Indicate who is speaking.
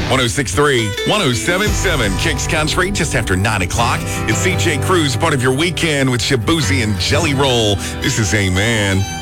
Speaker 1: 106.3, 107.7 Kicks Country, just after 9 o'clock. It's CJ Cruz, part of your weekend with Shabuzi and Jelly Roll. This is Amen.